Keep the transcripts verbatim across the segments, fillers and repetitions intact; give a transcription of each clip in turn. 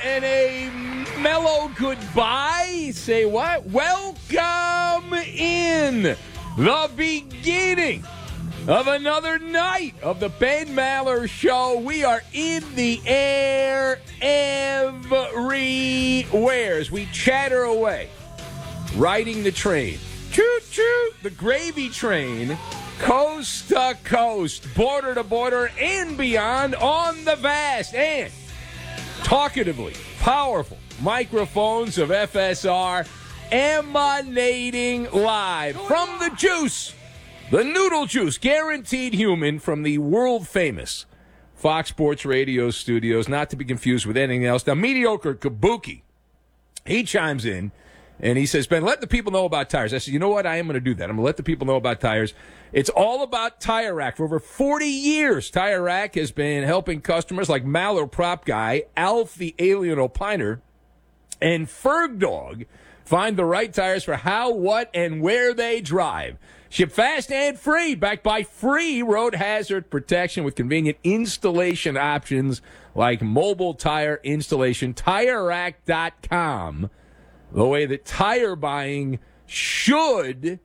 and a mellow goodbye. Say what? Welcome in the beginning of another night of the Ben Maller Show. We are in the air everywhere as we chatter away, riding the train. Choo-choo, the gravy train, coast to coast, border to border, and beyond on the vast and talkatively powerful microphones of F S R, emanating live from the juice, the noodle juice, guaranteed human, from the world-famous Fox Sports Radio studios, not to be confused with anything else. Now, mediocre Kabuki, he chimes in, and he says, Ben, let the people know about tires. I said, you know what? I am going to do that. I'm going to let the people know about tires. It's all about Tire Rack. For over forty years, Tire Rack has been helping customers like Maller Prop Guy, Alf the Alien Opiner, and Ferg Dog find the right tires for how, what, and where they drive. Ship fast and free, backed by free road hazard protection with convenient installation options like mobile tire installation. Tire Rack dot com. The way that tire buying should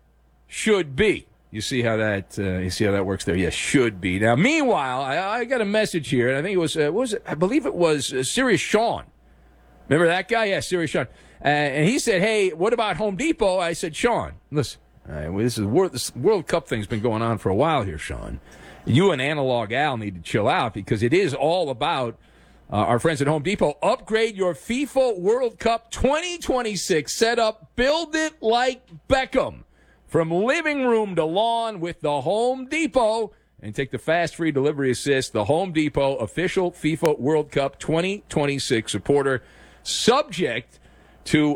should be. You see how that uh, you see how that works there? Yes, should be. Now, meanwhile, I, I got a message here, and I think it was uh, what was it? I believe it was uh, Sirius Sean. Remember that guy? Yeah, Sirius Sean. Uh, and he said, "Hey, what about Home Depot?" I said, "Sean, listen, uh, well, this is World, this World Cup thing's been going on for a while here, Sean. You and Analog Al need to chill out because it is all about." Uh, our friends at Home Depot, upgrade your FIFA World Cup twenty twenty-six setup. Build it like Beckham. From living room to lawn with the Home Depot. And take the fast free delivery assist. The Home Depot official FIFA World Cup twenty twenty-six supporter. Subject to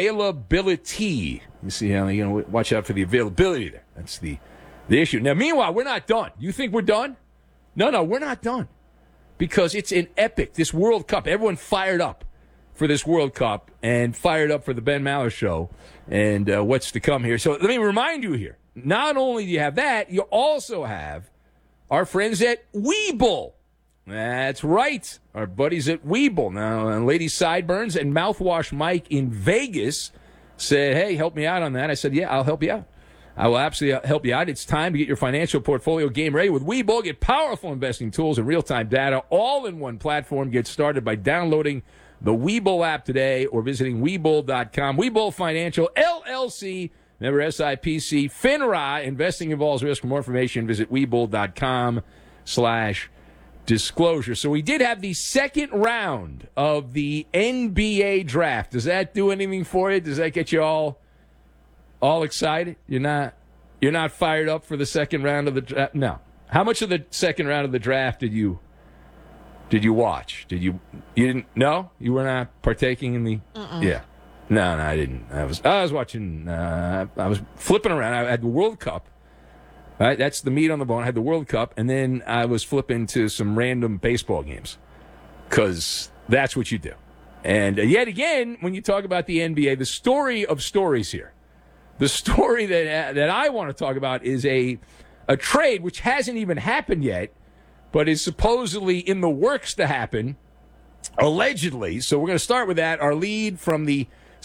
availability. You see how you know, watch out for the availability there. That's the, the issue. Now, meanwhile, we're not done. You think we're done? No, no, we're not done. Because it's an epic, this World Cup. Everyone fired up for this World Cup and fired up for the Ben Maller Show and uh, what's to come here. So let me remind you here, not only do you have that, you also have our friends at Weeble. That's right, our buddies at Weeble. Now, uh, Lady Sideburns and Mouthwash Mike in Vegas said, hey, help me out on that. I said, yeah, I'll help you out. I will absolutely help you out. It's time to get your financial portfolio game ready with Webull. Get powerful investing tools and real-time data all in one platform. Get started by downloading the Webull app today or visiting Webull dot com. Webull Financial, L L C, member S I P C, FINRA. Investing involves risk. For more information, visit Webull dot com slash disclosure. So we did have the second round of the N B A draft. Does that do anything for you? Does that get you all... All excited? You're not you're not fired up for the second round of the draft? No. How much of the second round of the draft did you did you watch? Did you you didn't no? You were not partaking in the Uh-uh. Yeah. No, no, I didn't. I was I was watching uh, I was flipping around. I had the World Cup. Right? That's the meat on the bone. I had the World Cup, and then I was flipping to some random baseball games. Cuz that's what you do. And uh, yet again, when you talk about the N B A, the story of stories here. The story that that I want to talk about is a a trade which hasn't even happened yet, but is supposedly in the works to happen, allegedly. So we're going to start with that. Our lead from the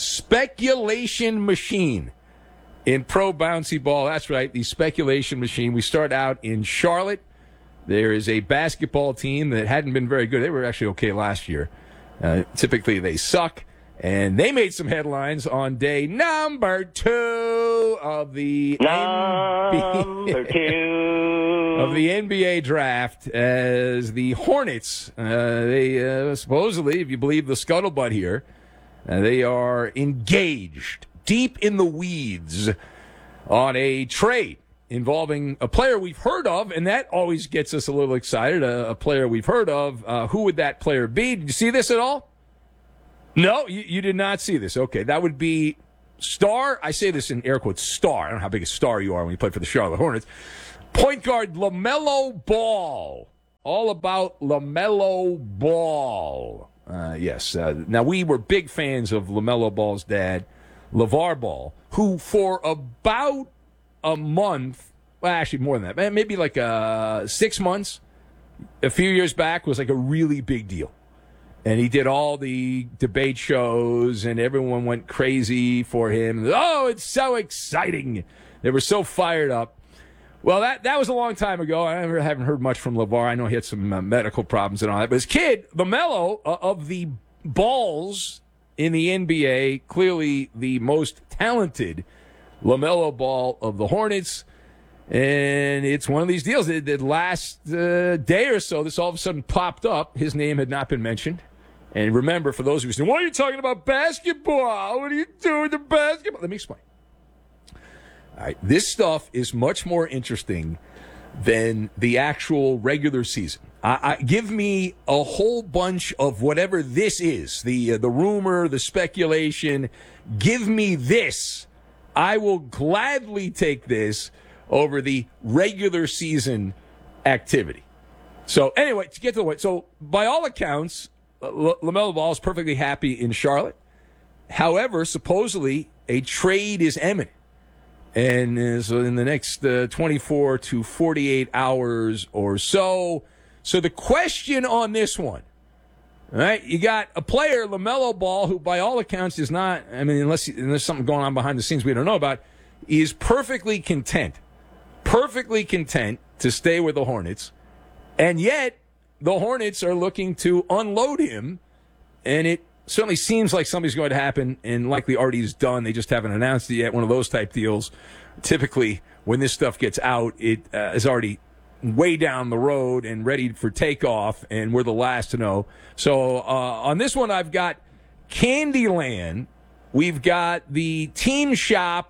speculation machine in pro bouncy ball. That's right, the speculation machine. We start out in Charlotte. There is a basketball team that hadn't been very good. They were actually okay last year. Uh, typically they suck. And they made some headlines on day number two of the number N B A, two of the N B A draft as the Hornets. Uh, they uh, supposedly, if you believe the scuttlebutt here, uh, they are engaged deep in the weeds on a trade involving a player we've heard of, and that always gets us a little excited. A, a player we've heard of. Uh, who would that player be? Did you see this at all? No, you, you did not see this. Okay, that would be star. I say this in air quotes, star. I don't know how big a star you are when you play for the Charlotte Hornets. Point guard LaMelo Ball. All about LaMelo Ball. Uh, yes. Uh, now, we were big fans of LaMelo Ball's dad, LeVar Ball, who for about a month, well, actually more than that, maybe like uh, six months, a few years back, was like a really big deal. And he did all the debate shows, and everyone went crazy for him. Oh, it's so exciting. They were so fired up. Well, that, that was a long time ago. I haven't heard much from LeVar. I know he had some uh, medical problems and all that. But his kid, LaMelo, uh, of the balls in the N B A, clearly the most talented LaMelo Ball of the Hornets. And it's one of these deals that, that last uh, day or so, this all of a sudden popped up. His name had not been mentioned. And remember, for those who say, why are you talking about basketball? What are you doing to basketball? Let me explain. All right, this stuff is much more interesting than the actual regular season. I, I, give me a whole bunch of whatever this is, the uh, the rumor, the speculation. Give me this. I will gladly take this over the regular season activity. So anyway, to get to the point, so by all accounts, L- LaMelo Ball is perfectly happy in Charlotte. However, supposedly a trade is imminent. And uh, so in the next uh, twenty-four to forty-eight hours or so. So the question on this one, all right, you got a player, LaMelo Ball, who by all accounts is not, I mean, unless there's something going on behind the scenes we don't know about, is perfectly content, perfectly content to stay with the Hornets. And yet the Hornets are looking to unload him, and it certainly seems like something's going to happen, and likely already is done. They just haven't announced it yet. One of those type deals. Typically, when this stuff gets out, it uh, is already way down the road and ready for takeoff, and we're the last to know. So uh, on this one, I've got Candyland. We've got the team shop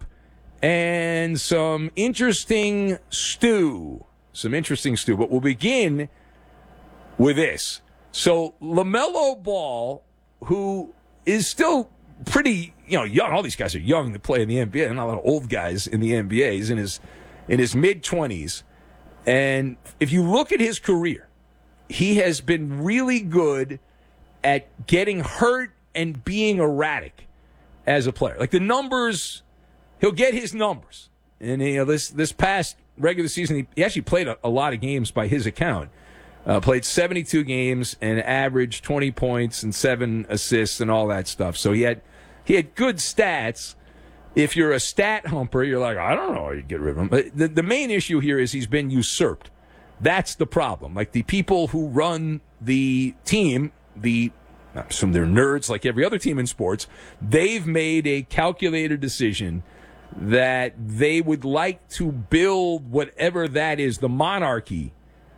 and some interesting stew. Some interesting stew. But we'll begin with this. So LaMelo Ball, who is still pretty, you know, young. All these guys are young to play in the N B A. There are not a lot of old guys in the N B A. He's in his in his mid-twenties. And if you look at his career, he has been really good at getting hurt and being erratic as a player. Like the numbers, he'll get his numbers. And you know, this this past regular season, he, he actually played a, a lot of games by his account. Uh, played seventy-two games and averaged twenty points and seven assists and all that stuff. So he had he had good stats. If you're a stat humper, you're like, I don't know how you get rid of him. But the, the main issue here is he's been usurped. That's the problem. Like the people who run the team, the I assume they're nerds like every other team in sports, they've made a calculated decision that they would like to build whatever that is, the monarchy,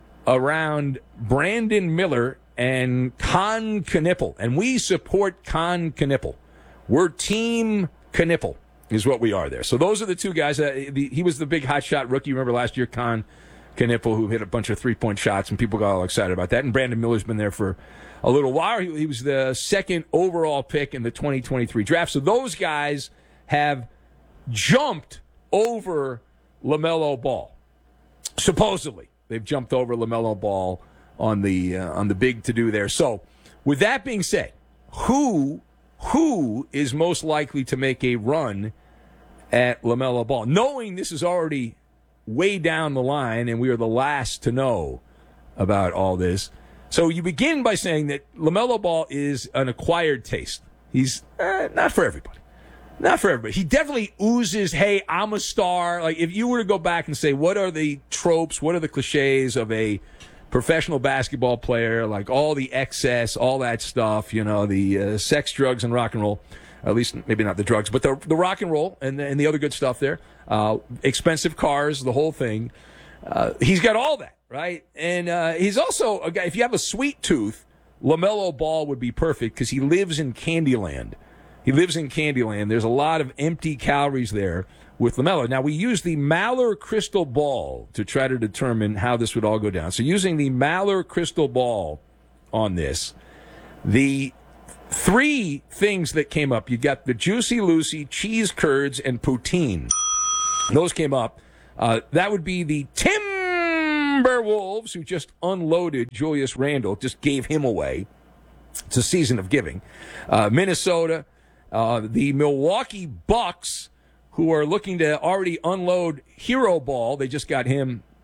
around Brandon Miller and Con Knipple. And we support Con Knipple. We're Team Knipple is what we are there. So those are the two guys. Uh, the, he was the big hotshot rookie. Remember last year, Con Knipple, who hit a bunch of three-point shots, and people got all excited about that. And Brandon Miller's been there for a little while. He, he was the second overall pick in the twenty twenty-three draft. So those guys have jumped over LaMelo Ball, supposedly. They've jumped over LaMelo Ball on the uh, on the big to-do there. So, with that being said, who who is most likely to make a run at LaMelo Ball? Knowing this is already way down the line and we are the last to know about all this. So, you begin by saying that LaMelo Ball is an acquired taste. He's eh, not for everybody. Not for everybody. He definitely oozes, hey, I'm a star. Like, if you were to go back and say, what are the tropes, what are the cliches of a professional basketball player, like all the excess, all that stuff, you know, the uh, sex, drugs, and rock and roll, at least maybe not the drugs, but the, the rock and roll and, and the other good stuff there, uh, expensive cars, the whole thing. Uh, he's got all that, right? And uh, he's also a guy, if you have a sweet tooth, LaMelo Ball would be perfect because he lives in Candyland. He lives in Candyland. There's a lot of empty calories there with LaMelo. Now, we use the Maller crystal ball to try to determine how this would all go down. So using the Maller crystal ball on this, the three things that came up, you got the Juicy Lucy, cheese curds, and poutine. Those came up. Uh, that would be the Timberwolves, who just unloaded Julius Randle, just gave him away. It's a season of giving. Uh, Minnesota. Uh, the Milwaukee Bucks, who are looking to already unload Hero Ball. They just got him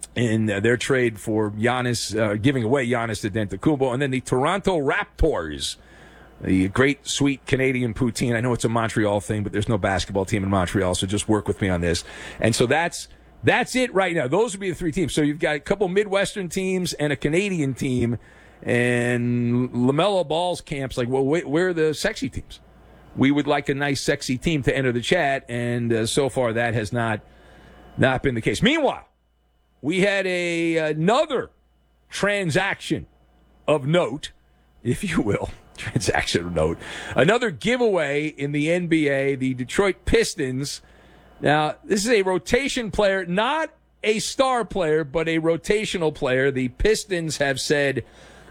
in uh, their trade for Giannis, uh, giving away Giannis Antetokounmpo, and then the Toronto Raptors, the great, sweet Canadian poutine. I know it's a Montreal thing, but there's no basketball team in Montreal, so just work with me on this. And so that's that's it right now. Those would be the three teams. So you've got a couple Midwestern teams and a Canadian team, and LaMelo Ball's camp's like, well, wait, where are the sexy teams? We would like a nice, sexy team to enter the chat, and uh, so far that has not not been the case. Meanwhile, we had a another transaction of note, if you will. Transaction note. Another giveaway in the N B A, the Detroit Pistons. Now, this is a rotation player, not a star player, but a rotational player. The Pistons have said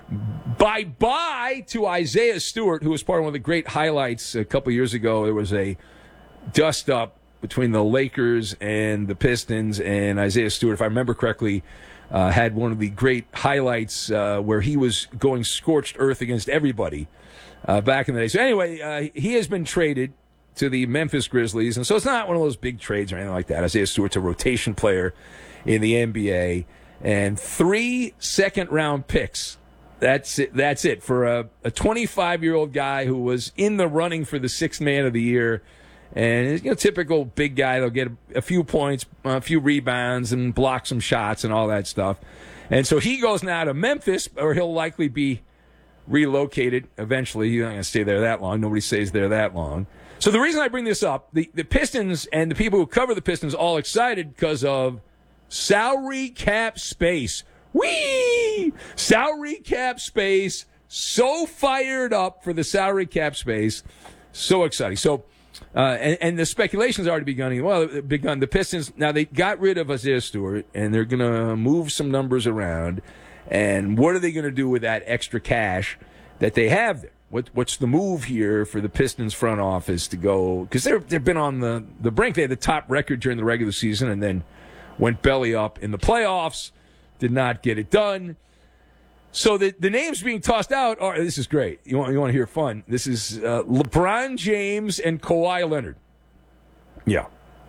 bye-bye to Isaiah Stewart, who was part of one of the great highlights a couple years ago. There was a dust-up between the Lakers and the Pistons, and Isaiah Stewart, if I remember correctly, Uh, had one of the great highlights uh, where he was going scorched earth against everybody uh, back in the day. So anyway, uh, he has been traded to the Memphis Grizzlies, and so it's not one of those big trades or anything like that. Isaiah Stewart's a rotation player in the N B A, and three second-round picks. That's it. That's it for a, a twenty-five-year-old guy who was in the running for the sixth man of the year. And, you know, typical big guy. They'll get a, a few points, a few rebounds, and block some shots and all that stuff. And so he goes now to Memphis, or he'll likely be relocated eventually. He's not going to stay there that long. Nobody stays there that long. So the reason I bring this up, the, the Pistons and the people who cover the Pistons all excited because of salary cap space. Whee! Salary cap space. So fired up for the salary cap space. So exciting. So... Uh, and, and the speculation's already begun. Well, begun. The Pistons, now they got rid of Isaiah Stewart, and they're going to move some numbers around. And what are they going to do with that extra cash that they have there? What, what's the move here for the Pistons front office to go? Because they've been on the, the brink. They had the top record during the regular season and then went belly up in the playoffs, did not get it done. So the, the names being tossed out are, this is great. You want, you want to hear fun. This is uh, LeBron James and Kawhi Leonard. Yeah.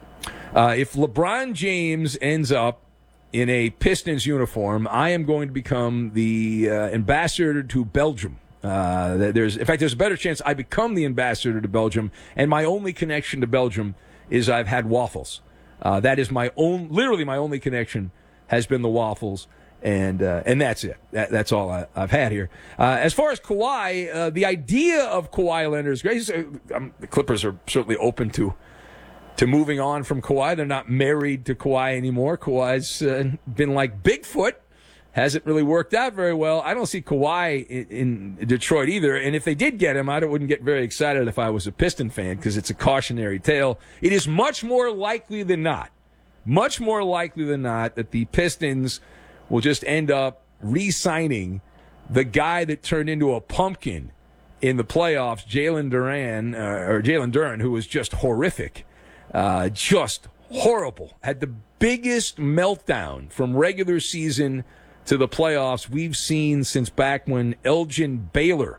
Uh, if LeBron James ends up in a Pistons uniform, I am going to become the uh, ambassador to Belgium. Uh, there's, in fact, there's a better chance I become the ambassador to Belgium, and my only connection to Belgium is I've had waffles. Uh, that is my own, literally my only connection has been the waffles. And uh, and that's it. That, that's all I, I've had here. Uh, as far as Kawhi, uh, the idea of Kawhi Leonard is great. Um, the Clippers are certainly open to to moving on from Kawhi. They're not married to Kawhi anymore. Kawhi's uh, been like Bigfoot. Hasn't really worked out very well. I don't see Kawhi in, in Detroit either. And if they did get him, I wouldn't get very excited if I was a Piston fan because it's a cautionary tale. It is much more likely than not, much more likely than not that the Pistons will just end up re-signing the guy that turned into a pumpkin in the playoffs, Jalen Duran, uh, or Jalen Duran, who was just horrific, uh, just horrible. Had the biggest meltdown from regular season to the playoffs we've seen since back when Elgin Baylor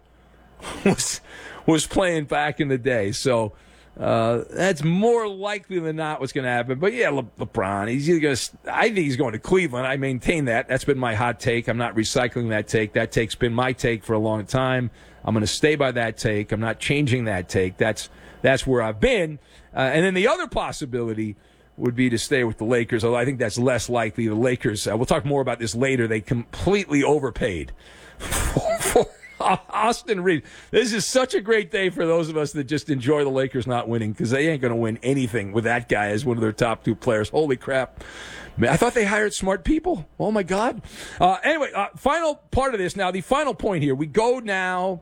was was playing back in the day. So uh, that's more likely than not what's going to happen. But yeah, Le- LeBron, he's either going to. I think he's going to Cleveland. I maintain that. That's been my hot take. I'm not recycling that take. That take's been my take for a long time. I'm going to stay by that take. I'm not changing that take. That's that's where I've been. Uh, and then the other possibility would be to stay with the Lakers, although I think that's less likely. The Lakers, uh, we'll talk more about this later, they completely overpaid for, for Austin Reeves. This is such a great day for those of us that just enjoy the Lakers not winning, because they ain't going to win anything with that guy as one of their top two players. Holy crap. Man, I thought they hired smart people. Oh, my God. Uh, anyway, uh, final part of this now, the final point here. We go now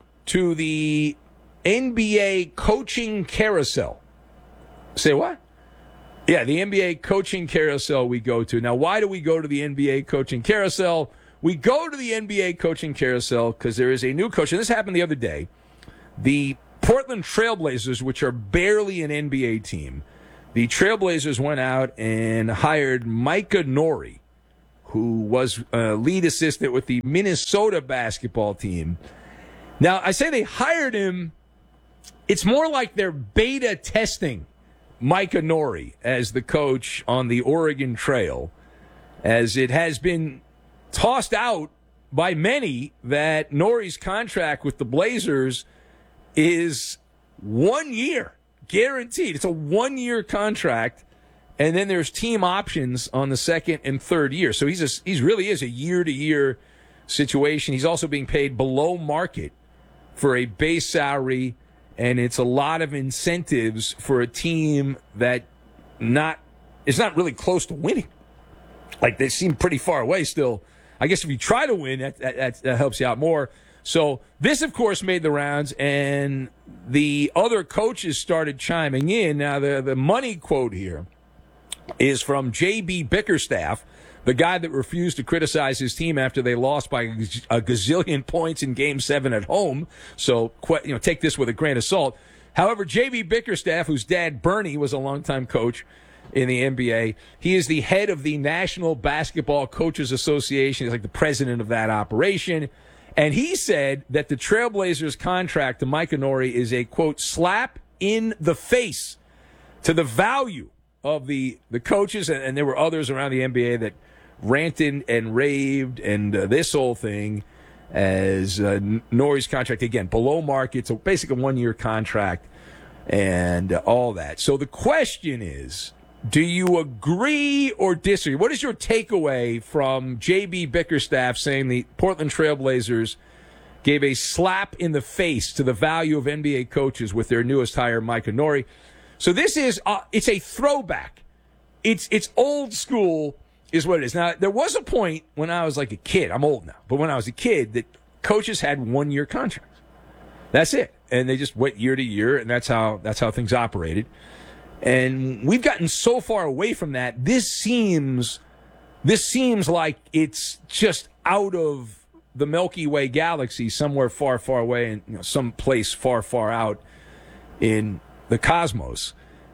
to the N B A coaching carousel. Say what? Yeah, the N B A coaching carousel we go to. Now, why do we go to the N B A coaching carousel? We go to the N B A coaching carousel because there is a new coach, and this happened the other day. The Portland Trailblazers, which are barely an N B A team, the Trailblazers went out and hired Micah Nori, who was a lead assistant with the Minnesota basketball team. Now, I say they hired him. It's more like they're beta testing Micah Nori as the coach on the Oregon Trail. as it has been tossed out by many that Norrie's contract with the Blazers is one year, guaranteed. It's a one-year contract, and then there's team options on the second and third year. So he's a, he's really is a year-to-year situation. He's also being paid below market for a base salary, and it's a lot of incentives for a team that not is not really close to winning. Like, they seem pretty far away still. I guess if you try to win, that, that, that helps you out more. So this, of course, made the rounds, and the other coaches started chiming in. Now, the, the money quote here is from J B Bickerstaff, the guy that refused to criticize his team after they lost by a gazillion points in Game seven at home. So, you know, take this with a grain of salt. However, J B Bickerstaff, whose dad, Bernie, was a longtime coach in the N B A, he is the head of the National Basketball Coaches Association. He's like the president of that operation. And he said that the Trailblazers' contract to Micah Norrie is a, quote, slap in the face to the value of the, the coaches. And, and there were others around the N B A that ranted and raved and uh, this whole thing as uh, Norrie's contract, again, below market. So basically a one-year contract and uh, all that. So the question is, do you agree or disagree? What is your takeaway from J B Bickerstaff saying the Portland Trailblazers gave a slap in the face to the value of N B A coaches with their newest hire, Micah Norrie? So this is uh, it's a throwback. It's it's old school is what it is. Now, there was a point when I was like a kid. I'm old now. But when I was a kid, that coaches had one-year contracts. That's it. And they just went year to year, and that's how that's how things operated. And we've gotten so far away from that. This seems, this seems like it's just out of the Milky Way galaxy, somewhere far, far away, and you know, some place far, far out in the cosmos.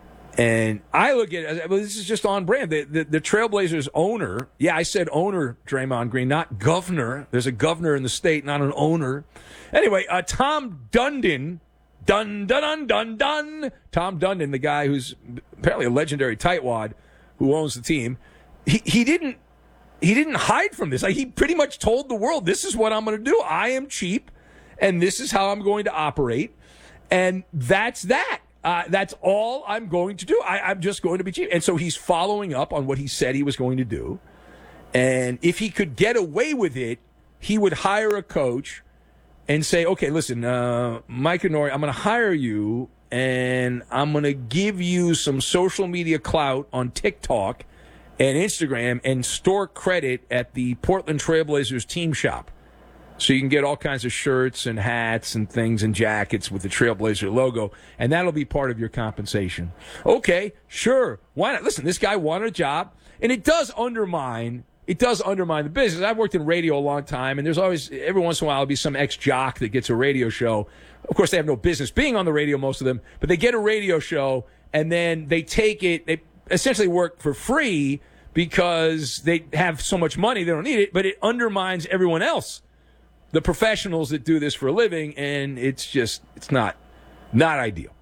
And I look at it, well, this is just on brand. The, the, the Trailblazers owner, yeah, I said owner, Draymond Green, not governor. There's a governor in the state, not an owner. Anyway, uh, Tom Dundon. Dun, dun, dun, dun, dun. Tom Dundon, the guy who's apparently a legendary tightwad who owns the team, he, he didn't he didn't hide from this. Like, he pretty much told the world, this is what I'm going to do. I am cheap, and this is how I'm going to operate. And that's that. Uh, that's all I'm going to do. I, I'm just going to be cheap. And so he's following up on what he said he was going to do. And if he could get away with it, he would hire a coach and say, okay, listen, uh, Micah Norrie, I'm going to hire you, and I'm going to give you some social media clout on TikTok and Instagram and store credit at the Portland Trailblazers team shop. So you can get all kinds of shirts and hats and things and jackets with the Trailblazer logo, and that'll be part of your compensation. Okay, sure. Why not? Listen, this guy wanted a job, and it does undermine It does undermine the business. I've worked in radio a long time, and there's always, every once in a while, there'll be some ex-jock that gets a radio show. Of course, they have no business being on the radio, most of them, but they get a radio show, and then they take it, they essentially work for free because they have so much money, they don't need it, but it undermines everyone else, the professionals that do this for a living, and it's just, it's not, not ideal.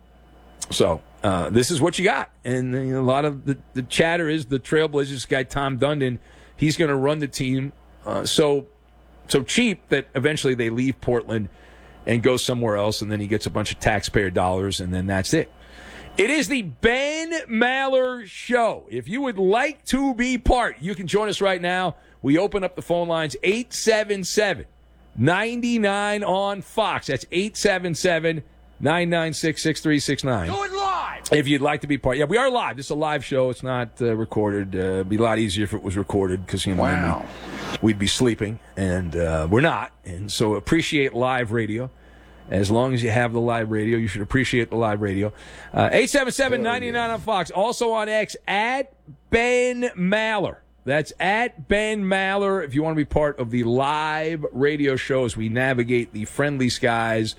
So, uh, this is what you got. And you know, a lot of the, the chatter is the Trailblazers guy, Tom Dundon, he's going to run the team uh, so so cheap that eventually they leave Portland and go somewhere else, and then he gets a bunch of taxpayer dollars, and then that's it. It is the Ben Maller Show. If you would like to be part, you can join us right now. We open up the phone lines, eight seven seven, nine nine on Fox. That's eight seven seven, nine nine six, six three six nine. Do it live! If you'd like to be part. Yeah, we are live. This is a live show. It's not uh, recorded. Uh, it'd be a lot easier if it was recorded because, you know, Wow. we'd, we'd be sleeping, and uh, we're not. And so appreciate live radio. As long as you have the live radio, you should appreciate the live radio. Uh, eight seven seven, nine nine on Fox. Also on X, at Ben Maller. That's at Ben Maller. If you want to be part of the live radio show as we navigate the friendly skies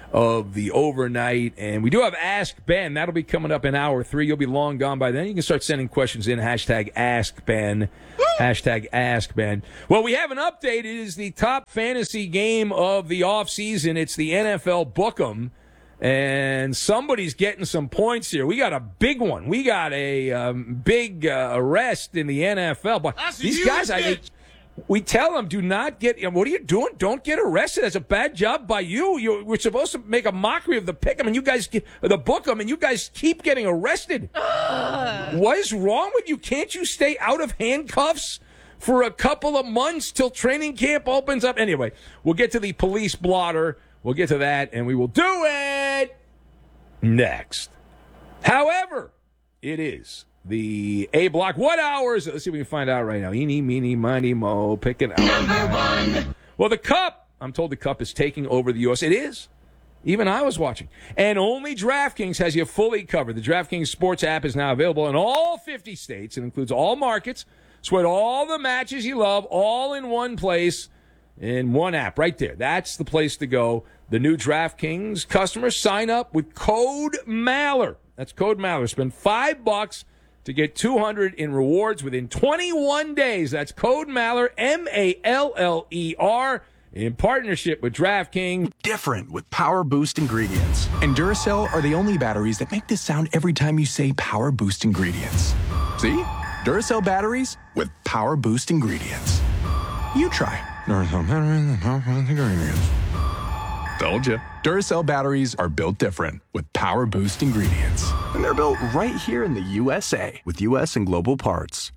of the overnight. And we do have Ask Ben. That'll be coming up in hour three. You'll be long gone by then. You can start sending questions in. Hashtag Ask Ben. Hashtag Ask Ben. Well, we have an update. It is the top fantasy game of the offseason. It's the N F L Book'em. And somebody's getting some points here. We got a big one. We got a um, big uh, arrest in the N F L. But these guys, I, we tell them, do not get, what are you doing? Don't get arrested. That's a bad job by you. you we're supposed to make a mockery of the pick 'em, and you guys, the book 'em, and you guys keep getting arrested. Uh. What is wrong with you? Can't you stay out of handcuffs for a couple of months till training camp opens up? Anyway, we'll get to the police blotter. We'll get to that, and we will do it next. However, it is the A block. What hours? Let's see if we can find out right now. Eeny, meeny, miny, mo. Pick an hour. Number one. Well, the Cup. I'm told the Cup is taking over the U S. It is. Even I was watching. And only DraftKings has you fully covered. The DraftKings Sports app is now available in all fifty states. It includes all markets. Sweat all the matches you love, all in one place. In one app right there. That's the place to go. The new DraftKings customers sign up with code Maller. That's code Maller. Spend five bucks to get two hundred in rewards within twenty-one days. That's code Maller, M A L L E R, in partnership with DraftKings. Different with Power Boost ingredients. And Duracell are the only batteries that make this sound every time you say Power Boost ingredients. See? Duracell batteries with Power Boost ingredients. You try. Duracell batteries and Power Boost ingredients. Told you. Duracell batteries are built different with Power Boost ingredients. And they're built right here in the U S A with U S and global parts.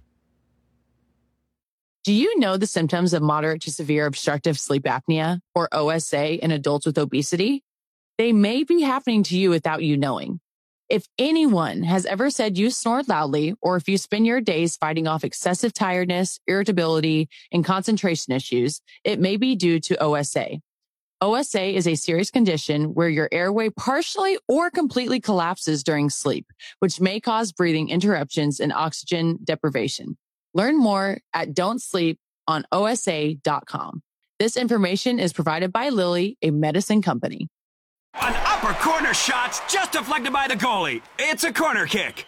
Do you know the symptoms of moderate to severe obstructive sleep apnea, or O S A, in adults with obesity? They may be happening to you without you knowing. If anyone has ever said you snore loudly, or if you spend your days fighting off excessive tiredness, irritability, and concentration issues, it may be due to O S A. O S A is a serious condition where your airway partially or completely collapses during sleep, which may cause breathing interruptions and oxygen deprivation. Learn more at don't sleep on O S A dot com. This information is provided by Lilly, a medicine company. An upper corner shot just deflected by the goalie. It's a corner kick.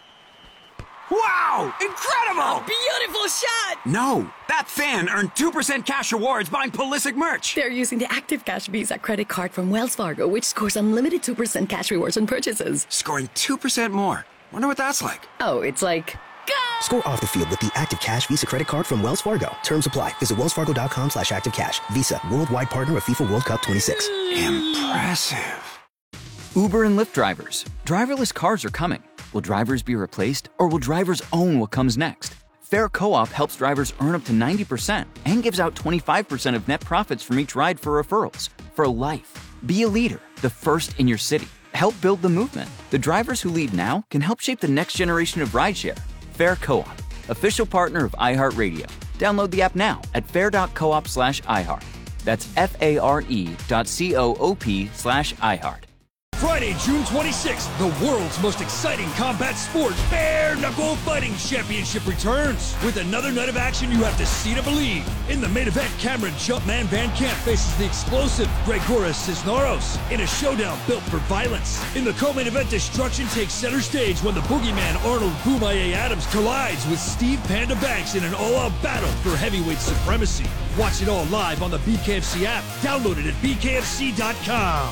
Wow! Incredible! A beautiful shot! No, that fan earned two percent cash rewards buying Pulisic merch. They're using the Active Cash Visa credit card from Wells Fargo, which scores unlimited two percent cash rewards on purchases. Scoring two percent more. Wonder what that's like. Oh, it's like... Go! Score off the field with the Active Cash Visa credit card from Wells Fargo. Terms apply. Visit wellsfargo.com slash active cash. Visa, worldwide partner of FIFA World Cup twenty-six. Impressive. Uber and Lyft drivers. Driverless cars are coming. Will drivers be replaced, or will drivers own what comes next? Fair Co-op helps drivers earn up to ninety percent and gives out twenty-five percent of net profits from each ride for referrals. For life. Be a leader, the first in your city. Help build the movement. The drivers who lead now can help shape the next generation of rideshare. Fair Co-op, official partner of iHeartRadio. Download the app now at fair.coop slash iHeart. That's F-A-R-E dot C-O-O-P slash iHeart. Friday, June twenty-sixth, the world's most exciting combat sport, Bare Knuckle Fighting Championship returns. With another night of action you have to see to believe. In the main event, Cameron Jumpman Van Camp faces the explosive Gregoras Cisneros in a showdown built for violence. In the co-main event, destruction takes center stage when the boogeyman Arnold Boomaye Adams collides with Steve Panda Banks in an all-out battle for heavyweight supremacy. Watch it all live on the B K F C app. Download it at B K F C dot com.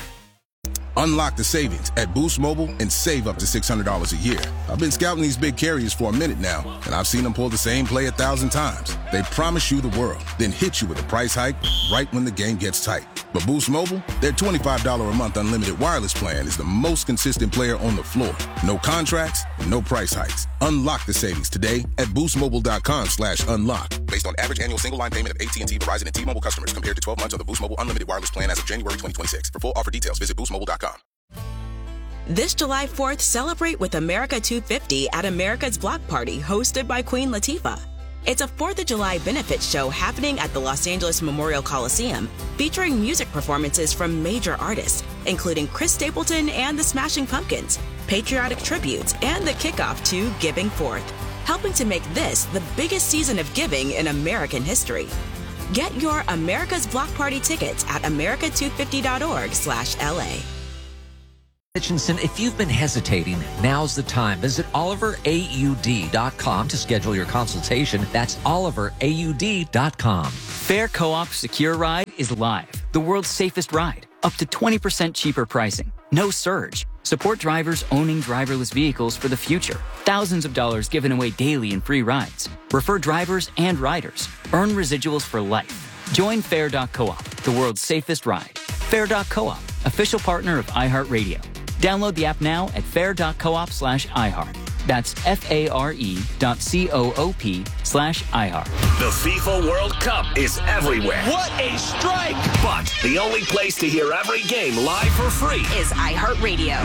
Unlock the savings at Boost Mobile and save up to six hundred dollars a year. I've been scouting these big carriers for a minute now, and I've seen them pull the same play a thousand times. They promise you the world, then hit you with a price hike right when the game gets tight. But Boost Mobile, their twenty-five dollars a month unlimited wireless plan is the most consistent player on the floor. No contracts, no price hikes. Unlock the savings today at boostmobile.com slash unlock. Based on average annual single line payment of A T and T, Verizon, and T-Mobile customers compared to twelve months of the Boost Mobile unlimited wireless plan as of January twenty twenty-six. For full offer details, visit boost mobile dot com. This July fourth, celebrate with America two fifty at America's Block Party, hosted by Queen Latifah. It's a fourth of July benefit show happening at the Los Angeles Memorial Coliseum, featuring music performances from major artists, including Chris Stapleton and the Smashing Pumpkins, patriotic tributes, and the kickoff to Giving Forth, helping to make this the biggest season of giving in American history. Get your America's Block Party tickets at america two fifty dot org slash L A. Hutchinson, if you've been hesitating, now's the time. Visit Oliver A U D dot com to schedule your consultation. That's Oliver A U D dot com. Fair Co-op Secure Ride is live, the world's safest ride. Up to twenty percent cheaper pricing. No surge. Support drivers owning driverless vehicles for the future. Thousands of dollars given away daily in free rides. Refer drivers and riders. Earn residuals for life. Join Fair dot coop, the world's safest ride. Fair dot coop, official partner of iHeartRadio. Download the app now at fair dot coop slash iHeart. That's F-A-R-E dot C-O-O-P slash iHeart. The FIFA World Cup is everywhere. What a strike! But the only place to hear every game live for free is iHeartRadio.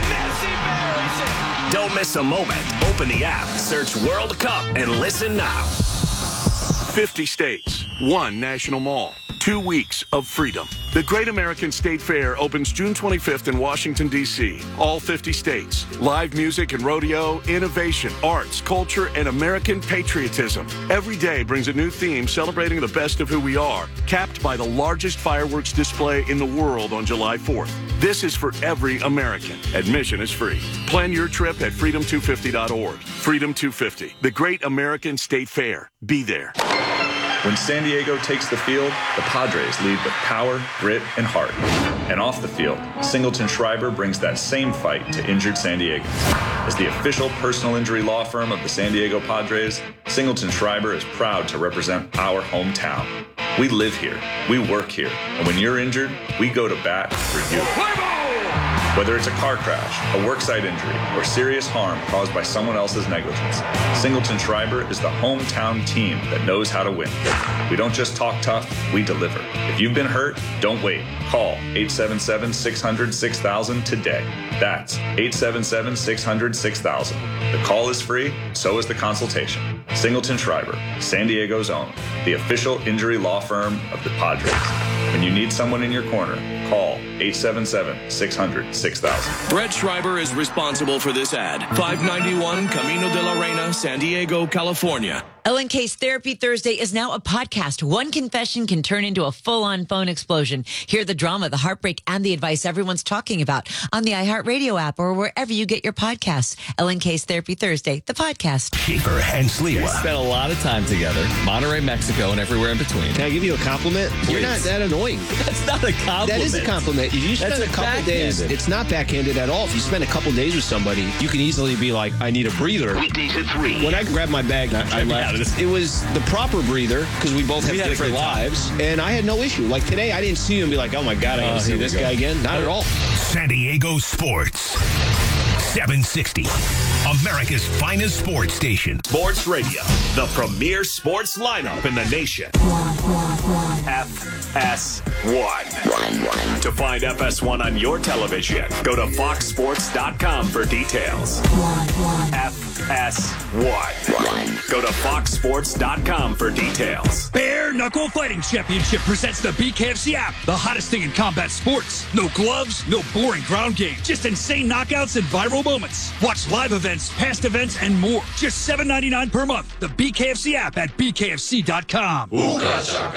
Don't miss a moment. Open the app, search World Cup, and listen now. fifty states, one national mall, two weeks of freedom. The Great American State Fair opens June twenty-fifth in Washington, D C All fifty states. Live music and rodeo, innovation, arts, culture, and American patriotism. Every day brings a new theme celebrating the best of who we are, capped by the largest fireworks display in the world on July fourth. This is for every American. Admission is free. Plan your trip at freedom two fifty dot org. Freedom two fifty, the Great American State Fair. Be there. When San Diego takes the field, the Padres lead with power, grit, and heart. And off the field, Singleton Schreiber brings that same fight to injured San Diegans. As the official personal injury law firm of the San Diego Padres, Singleton Schreiber is proud to represent our hometown. We live here, we work here, and when you're injured, we go to bat for you. Whether it's a car crash, a worksite injury, or serious harm caused by someone else's negligence, Singleton Schreiber is the hometown team that knows how to win. We don't just talk tough, we deliver. If you've been hurt, don't wait. Call eight seven seven, six hundred, six thousand today. That's eight seven seven, six hundred, six thousand. The call is free, so is the consultation. Singleton Schreiber, San Diego's own, the official injury law firm of the Padres. When you need someone in your corner, call eight seven seven, six hundred, six thousand. Brett Schreiber is responsible for this ad. five ninety-one Camino de la Reina, San Diego, California. Ellen K's Therapy Thursday is now a podcast. One confession can turn into a full-on phone explosion. Hear the drama, the heartbreak, and the advice everyone's talking about on the iHeartRadio app or wherever you get your podcasts. Ellen K's Therapy Thursday, the podcast. Schaefer and Sliwa. We spent a lot of time together. Monterey, Mexico, and everywhere in between. Can I give you a compliment? Please. You're not that annoying. That's not a compliment. That is a compliment. If you spend That's a couple backhanded. days, it's not backhanded at all. If you spend a couple days with somebody, you can easily be like, I need a breather. Weekdays at three. When I grabbed my bag, I, I left. It was the proper breather because we both have We had a different great time. lives, and I had no issue. Like today, I didn't see you and be like, "Oh my god, I got to Oh, see here we this go. guy again." Not at all. San Diego Sports. seven sixty. America's finest sports station. Sports Radio. The premier sports lineup in the nation. F S one. To find F S one on your television, go to fox sports dot com for details. F S one. Go to fox sports dot com for details. Bare Knuckle Fighting Championship presents the B K F C app, the hottest thing in combat sports. No gloves, no boring ground game, just insane knockouts and viral moments. Watch live events, past events, and more. Just seven ninety-nine per month. The B K F C app at b k f c dot com.